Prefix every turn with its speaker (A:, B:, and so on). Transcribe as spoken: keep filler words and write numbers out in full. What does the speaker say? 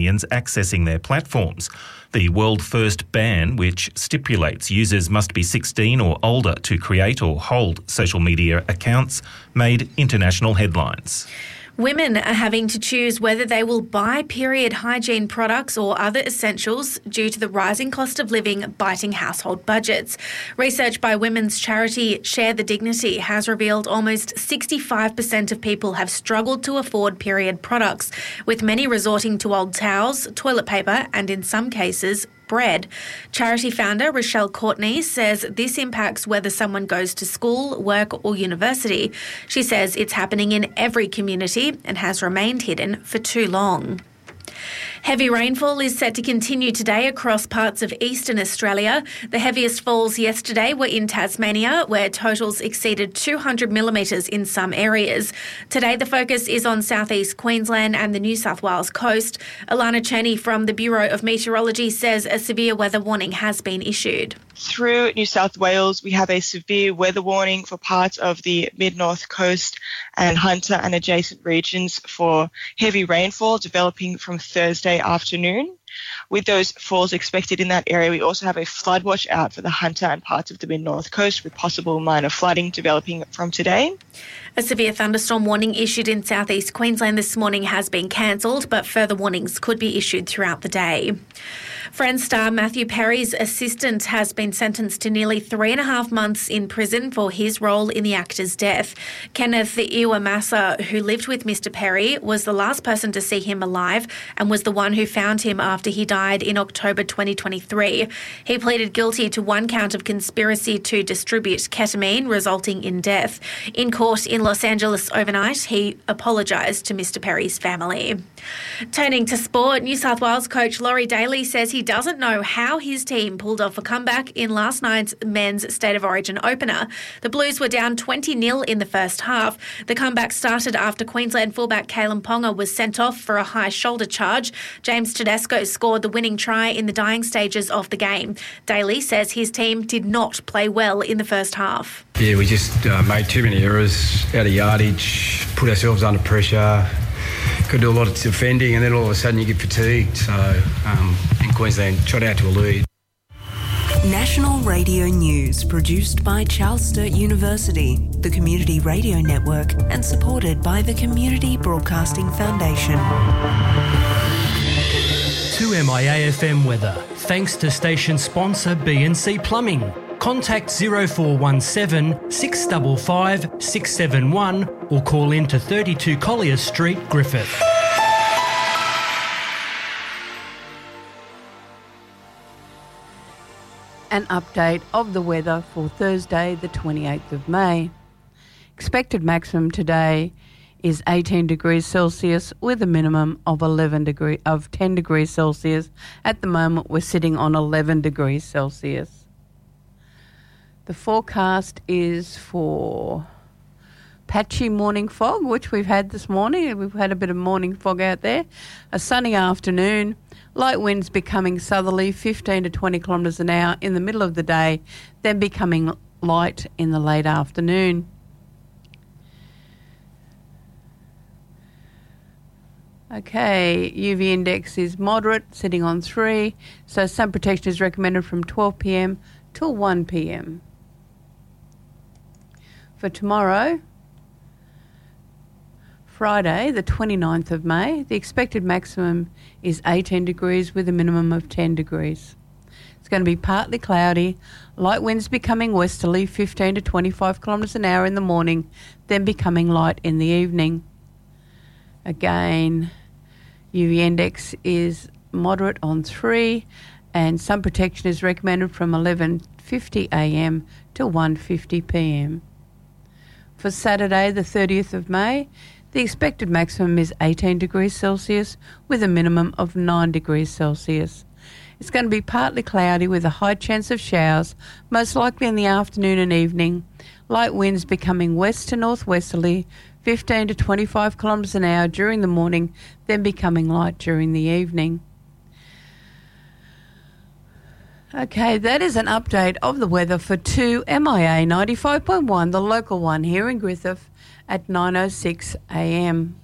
A: accessing their platforms. The world-first ban, which stipulates users must be sixteen or older to create or hold social media accounts, made international headlines.
B: Women are having to choose whether they will buy period hygiene products or other essentials due to the rising cost of living biting household budgets. Research by women's charity Share the Dignity has revealed almost sixty-five percent of people have struggled to afford period products, with many resorting to old towels, toilet paper and, in some cases, bread. Charity founder Rochelle Courtney says this impacts whether someone goes to school, work or university. She says it's happening in every community and has remained hidden for too long. Heavy rainfall is set to continue today across parts of eastern Australia. The heaviest falls yesterday were in Tasmania, where totals exceeded two hundred millimetres in some areas. Today, the focus is on southeast Queensland and the New South Wales coast. Alana Cherney from the Bureau of Meteorology says a severe weather warning has been issued.
C: Through New South Wales, we have a severe weather warning for parts of the mid-north coast and Hunter and adjacent regions for heavy rainfall developing from Thursday afternoon. With those falls expected in that area, we also have a flood watch out for the Hunter and parts of the mid-north coast, with possible minor flooding developing from today.
B: A severe thunderstorm warning issued in southeast Queensland this morning has been cancelled, but further warnings could be issued throughout the day. Friends star Matthew Perry's assistant has been sentenced to nearly three and a half months in prison for his role in the actor's death. Kenneth Iwamasa, who lived with Mister Perry, was the last person to see him alive and was the one who found him after he died in October twenty twenty-three. He pleaded guilty to one count of conspiracy to distribute ketamine, resulting in death. In court in Los Angeles overnight, he apologised to Mister Perry's family. Turning to sport, New South Wales coach Laurie Daly says he doesn't know how his team pulled off a comeback in last night's men's State of Origin opener. The Blues were down twenty nil in the first half. The comeback started after Queensland fullback Kalen Ponga was sent off for a high shoulder charge. James Tedesco scored the winning try in the dying stages of the game. Daly says his team did not play well in the first half.
D: Yeah, we just uh, made too many errors, out of yardage, put ourselves under pressure, could do a lot of defending, and then all of a sudden you get fatigued. So, um, in Queensland, shot out to a lead.
E: National Radio News, produced by Charles Sturt University, the Community Radio Network, and supported by the Community Broadcasting Foundation.
F: To M I A F M weather, thanks to station sponsor B and C Plumbing. Contact zero four one seven, six five five, six seven one or call in to thirty-two Collier Street, Griffith.
G: An update of the weather for Thursday, the twenty-eighth of May. Expected maximum today is eighteen degrees Celsius with a minimum of eleven degree of ten degrees Celsius. At the moment, we're sitting on eleven degrees Celsius. The forecast is for patchy morning fog, which we've had this morning. We've had a bit of morning fog out there. A sunny afternoon. Light winds becoming southerly, fifteen to twenty kilometres an hour in the middle of the day, then becoming light in the late afternoon. Okay, U V index is moderate, sitting on three, so sun protection is recommended from twelve p m till one p m For tomorrow, Friday, the twenty-ninth of May, the expected maximum is eighteen degrees with a minimum of ten degrees. It's going to be partly cloudy, light winds becoming westerly, fifteen to twenty-five kilometres an hour in the morning, then becoming light in the evening. Again, U V index is moderate on three, and sun protection is recommended from eleven fifty a m to one fifty p m For Saturday, the thirtieth of May, the expected maximum is eighteen degrees Celsius with a minimum of nine degrees Celsius. It's going to be partly cloudy with a high chance of showers, most likely in the afternoon and evening. Light winds becoming west to northwesterly, fifteen to twenty-five kilometres an hour during the morning, then becoming light during the evening. Okay, that is an update of the weather for two M I A ninety-five point one, the local one here in Griffith, at nine oh six a m